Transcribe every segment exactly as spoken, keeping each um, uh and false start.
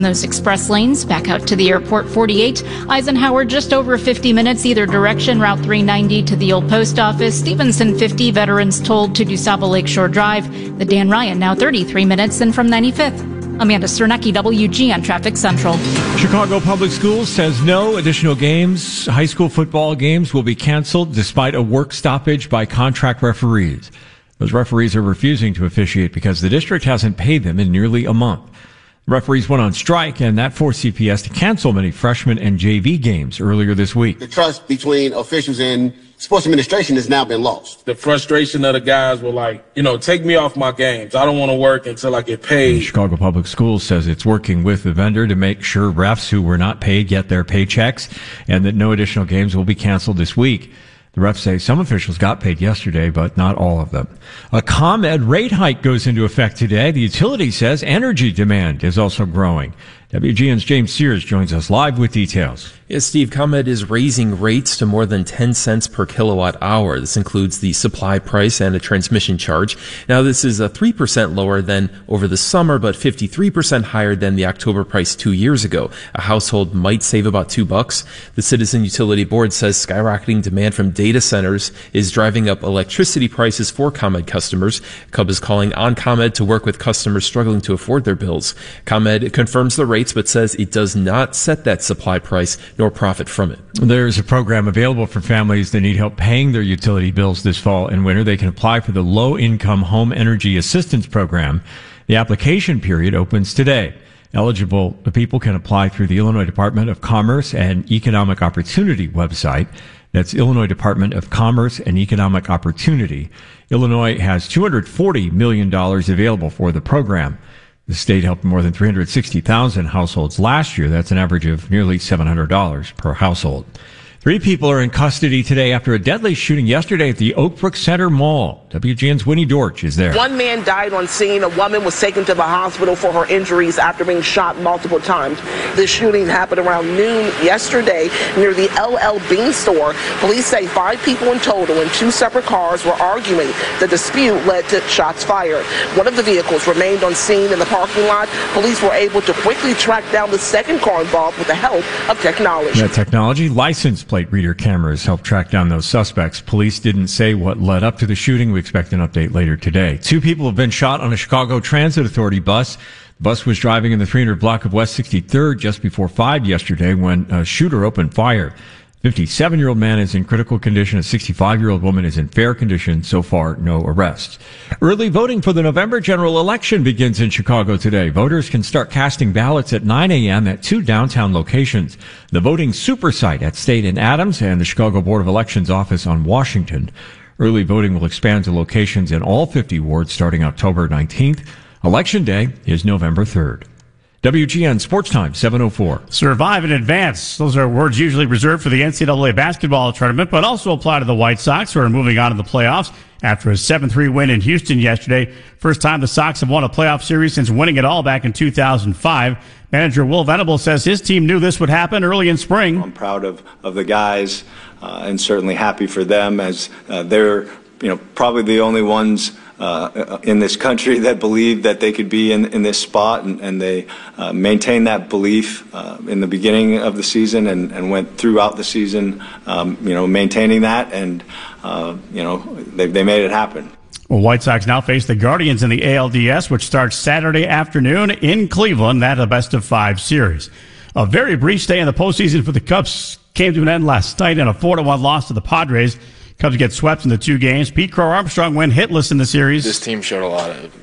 Those express lanes back out to the airport forty-eight. Eisenhower just over fifty minutes either direction. Route three ninety to the old post office. Stevenson fifty. Veterans told to DuSable Lakeshore Drive. The Dan Ryan now thirty-three minutes and from ninety-fifth. Amanda Cernecki, W G N Traffic Central. Chicago Public Schools says no additional games, high school football games, will be canceled despite a work stoppage by contract referees. Those referees are refusing to officiate because the district hasn't paid them in nearly a month. Referees went on strike, and that forced C P S to cancel many freshman and J V games earlier this week. The trust between officials and sports administration has now been lost. The frustration of the guys were like, you know, take me off my games. I don't want to work until I get paid. The Chicago Public Schools says it's working with the vendor to make sure refs who were not paid get their paychecks and that no additional games will be canceled this week. The refs say some officials got paid yesterday, but not all of them. A ComEd rate hike goes into effect today. The utility says energy demand is also growing. W G N's James Sears joins us live with details. Yes, Steve, ComEd is raising rates to more than ten cents per kilowatt hour. This includes the supply price and a transmission charge. Now, this is a three percent lower than over the summer, but fifty-three percent higher than the October price two years ago. A household might save about two bucks. The Citizen Utility Board says skyrocketing demand from data centers is driving up electricity prices for ComEd customers. C U B is calling on ComEd to work with customers struggling to afford their bills. ComEd confirms the rates, but says it does not set that supply price nor profit from it. There's a program available for families that need help paying their utility bills this fall and winter. They can apply for the Low-Income Home Energy Assistance Program. The application period opens today. Eligible people can apply through the Illinois Department of Commerce and Economic Opportunity website. That's Illinois Department of Commerce and Economic Opportunity. Illinois has two hundred forty million dollars available for the program. The state helped more than three hundred sixty thousand households last year. That's an average of nearly seven hundred dollars per household. Three people are in custody today after a deadly shooting yesterday at the Oakbrook Center Mall. W G N's Winnie Dorch is there. One man died on scene. A woman was taken to the hospital for her injuries after being shot multiple times. The shooting happened around noon yesterday near the L L Bean store. Police say five people in total in two separate cars were arguing. The dispute led to shots fired. One of the vehicles remained on scene in the parking lot. Police were able to quickly track down the second car involved with the help of technology. That technology, license plate reader cameras, helped track down those suspects. Police didn't say what led up to the shooting. We expect an update later today. Two people have been shot on a Chicago Transit Authority bus. The bus was driving in the three hundred block of West sixty-third just before five yesterday when a shooter opened fire. fifty-seven-year-old man is in critical condition. A sixty-five-year-old woman is in fair condition. So far, no arrests. Early voting for the November general election begins in Chicago today. Voters can start casting ballots at nine a.m. at two downtown locations. The voting super site at State and Adams and the Chicago Board of Elections office on Washington. Early voting will expand to locations in all fifty wards starting October nineteenth. Election day is November third. W G N Sports Time, seven oh four. Survive and advance. Those are words usually reserved for the N C double A basketball tournament, but also apply to the White Sox, who are moving on to the playoffs after a seven three win in Houston yesterday. First time the Sox have won a playoff series since winning it all back in two thousand five. Manager Will Venable says his team knew this would happen early in spring. I'm proud of, of the guys uh, and certainly happy for them as uh, they're you know probably the only ones Uh, in this country that believed that they could be in, in this spot, and, and they uh, maintained that belief uh, in the beginning of the season and, and went throughout the season, um, you know, maintaining that, and, uh, you know, they, they made it happen. Well, White Sox now face the Guardians in the A L D S, which starts Saturday afternoon in Cleveland. That's a best-of-five series. A very brief stay in the postseason for the Cubs came to an end last night in a four to one loss to the Padres. Cubs get swept in the two games. Pete Crow Armstrong went hitless in the series. This team showed a lot of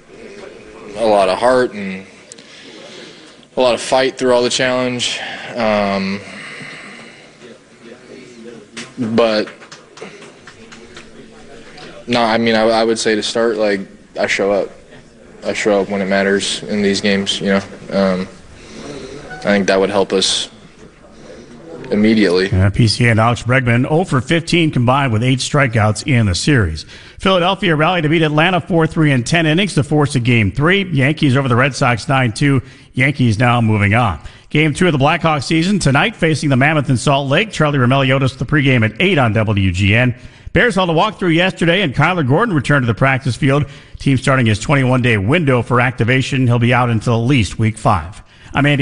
a lot of heart and a lot of fight through all the challenge. Um, but no, I mean, I, I would say to start, like, I show up. I show up when it matters in these games. You know, um, I think that would help us immediately. Yeah, P C A and Alex Bregman oh for fifteen combined with eight strikeouts in the series. Philadelphia rallied to beat Atlanta four three in ten innings to force a game three. Yankees over the Red Sox nine two. Yankees now moving on. Game two of the Blackhawks season tonight facing the Mammoth in Salt Lake. Charlie Romeliotis the pregame at eight on W G N. Bears held a walkthrough yesterday, and Kyler Gordon returned to the practice field. Team starting his twenty-one day window for activation. He'll be out until at least week five. I'm Andy